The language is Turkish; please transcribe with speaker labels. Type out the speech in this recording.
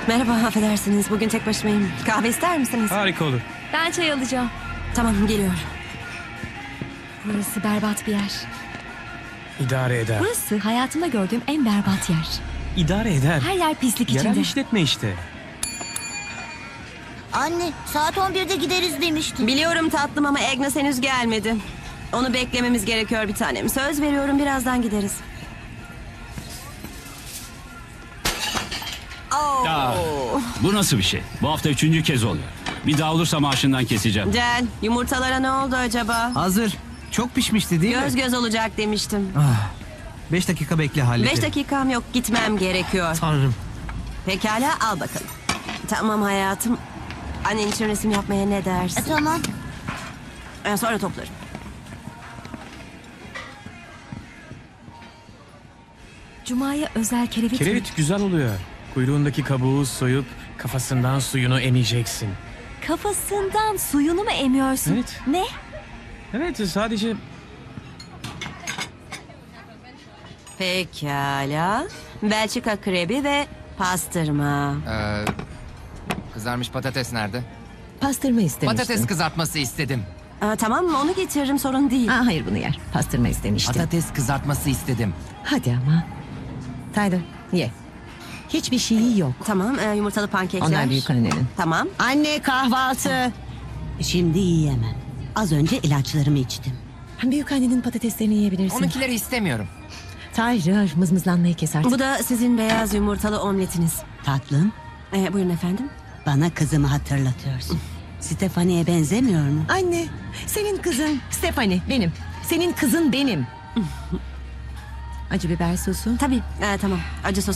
Speaker 1: Merhaba, affedersiniz. Bugün tek başımayım. Kahve ister misiniz?
Speaker 2: Harika olur.
Speaker 3: Ben çay alacağım.
Speaker 1: Tamam, geliyor.
Speaker 3: Burası berbat bir yer.
Speaker 2: İdare eder.
Speaker 3: Burası hayatımda gördüğüm en berbat yer.
Speaker 2: İdare eder.
Speaker 3: Her yer pislik
Speaker 2: Yerel
Speaker 3: içinde.
Speaker 2: işletme işte.
Speaker 4: Anne, saat 11'de gideriz demiştin.
Speaker 1: Biliyorum tatlım ama Agnes henüz gelmedi. Onu beklememiz gerekiyor bir tanem. Söz veriyorum, birazdan gideriz.
Speaker 5: Ya, bu nasıl bir şey? Bu hafta 3. kez oluyor. Bir daha olursa maaşından keseceğim.
Speaker 1: Can, yumurtalara ne oldu acaba?
Speaker 6: Hazır. Çok pişmişti değil
Speaker 1: Göz
Speaker 6: mi?
Speaker 1: göz olacak demiştim.
Speaker 6: 5 dakika bekle hallederim.
Speaker 1: 5 dakikam yok, gitmem gerekiyor.
Speaker 6: Tanrım.
Speaker 1: Pekala, al bakalım. Tamam hayatım. Annen için resim yapmaya ne dersin?
Speaker 4: Tamam.
Speaker 1: Sonra toplarım.
Speaker 3: Cuma'ya özel kerevit mi?
Speaker 2: Kerevit güzel oluyor. Kuyruğundaki kabuğu soyup kafasından suyunu emeceksin.
Speaker 3: Kafasından suyunu mu emiyorsun?
Speaker 2: Evet.
Speaker 3: Ne?
Speaker 2: Evet, sadece
Speaker 1: Pekala. Belçika krebi ve pastırma.
Speaker 7: Kızarmış patates nerede?
Speaker 8: Pastırma istemiştim.
Speaker 7: Patates kızartması istedim.
Speaker 1: Tamam mı? Onu getiririm, sorun değil.
Speaker 8: Hayır bunu yer. Pastırma istemiştim.
Speaker 7: Patates kızartması istedim.
Speaker 8: Hadi ama. Tyler ye. Hiçbir şeyi yok.
Speaker 1: Tamam, yumurtalı pankekler.
Speaker 8: Onlar büyük annenin.
Speaker 1: Tamam.
Speaker 8: Anne kahvaltı.
Speaker 9: Şimdi yiyemem. Az önce ilaçlarımı içtim.
Speaker 8: Büyük annenin patateslerini yiyebilirsin.
Speaker 7: Onunkileri istemiyorum.
Speaker 8: Tyler mızmızlanmayı kes artık.
Speaker 1: Bu da sizin beyaz yumurtalı omletiniz.
Speaker 9: Tatlım,
Speaker 1: Buyurun efendim.
Speaker 9: bana kızımı hatırlatıyorsun. Stephanie'ye benzemiyor mu?
Speaker 8: Anne senin kızın Stephanie benim. Senin kızın benim. Acı biber sosu.
Speaker 1: Tabii, tamam. Acı sos